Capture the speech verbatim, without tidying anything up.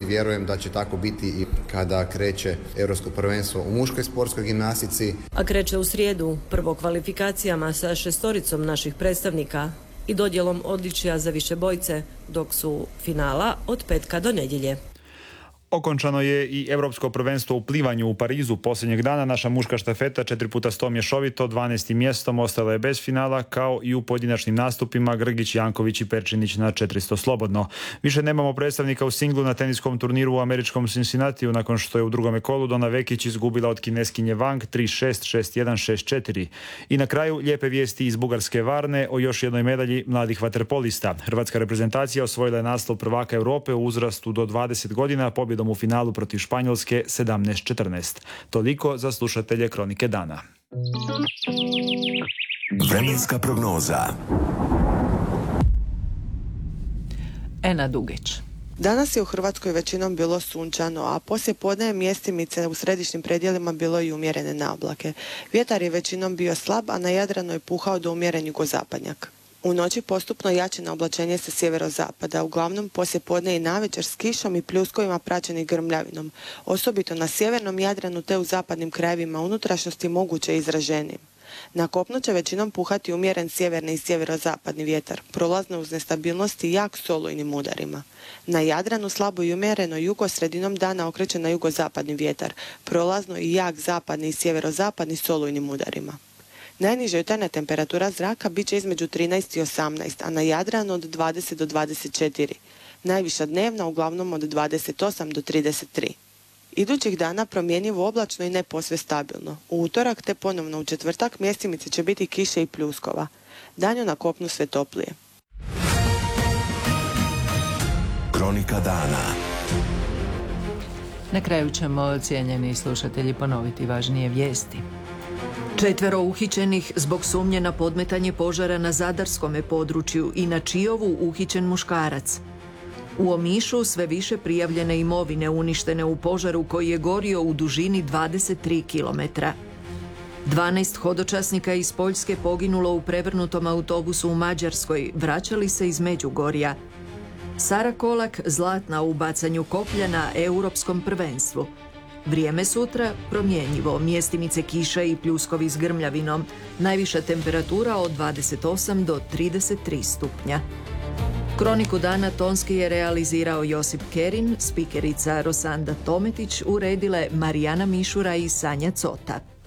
vjerujem da će tako biti i kada kreće Europsko prvenstvo u muškoj sportskoj gimnastici. A kreće u srijedu, prvo kvalifikacijama sa šestoricom naših predstavnika i dodjelom odličja za višebojce, dok su finala od petka do nedjelje. Okončano je i Europsko prvenstvo u plivanju u Parizu. Posljednjeg dana naša muška štafeta četiri puta sto mješovito dvanaestim mjestom ostala je bez finala, kao i u pojedinačnim nastupima Grgić, Janković i Perčinić na četiristo slobodno. Više nemamo predstavnika u singlu na teniskom turniru u američkom Cincinnatiju nakon što je u drugome kolu Dona Vekić izgubila od Kineskinje Wang tri šest, šest jedan, šest četiri. I na kraju lijepe vijesti iz bugarske Varne o još jednoj medalji mladih vaterpolista. Hrvatska reprezentacija osvojila je naslov prvaka Europe u uzrastu do dvadeset godina pobjedom u finalu protiv Španjolske sedamnaest četrnaest. Toliko za slušatelje Kronike dana. Vremenska prognoza. Ena Dugić. Danas je u Hrvatskoj većinom bilo sunčano, a poslije podne je mjestimice u središnjim predjelima bilo i umjerene naoblake. Vjetar je većinom bio slab, a na Jadranu je puhao do umjeren jugozapadnjak. U noći postupno jače na oblačenje sa sjeverozapada, uglavnom poslije podne i navečer s kišom i pljuskovima praćenih grmljavinom, osobito na sjevernom Jadranu te u zapadnim krajevima unutrašnjosti moguće izraženijim. Na kopnu će većinom puhati umjeren sjeverni i sjeverozapadni vjetar, prolazno uz nestabilnost i jak s olujnim udarima. Na Jadranu slabo i umjereno jugo sredinom dana okreće na jugozapadni vjetar, prolazno i jak zapadni i sjeverozapadni s olujnim udarima. Najniža jutarnja temperatura zraka bit će između trinaest i osamnaest, a na Jadranu od dvadeset do dvadeset četiri. Najviša dnevna uglavnom od dvadeset osam do trideset tri. Idućih dana promjenjivo oblačno i ne posve stabilno. U utorak te ponovno u četvrtak mjestimice će biti kiše i pljuskova. Danju na kopnu sve toplije. Kronika dana. Na kraju ćemo, cijenjeni slušatelji, ponoviti važnije vijesti. Četvero uhićenih zbog sumnje na podmetanje požara na zadarskome području i na Čijovu uhićen muškarac. U Omišu sve više prijavljene imovine uništene u požaru koji je gorio u dužini dvadeset tri kilometra. dvanaest hodočasnika iz Poljske poginulo u prevrnutom autobusu u Mađarskoj, vraćali se iz Međugorja. Sara Kolak zlatna u bacanju koplja na europskom prvenstvu. Vrijeme sutra promjenjivo, mjestimice kiša i pljuskovi s grmljavinom. Najviša temperatura od dvadeset osam do trideset tri stupnja. Kroniku dana tonski je realizirao Josip Kerin, spikerica Rosanda Tometić, uredile Marijana Mišura i Sanja Cota.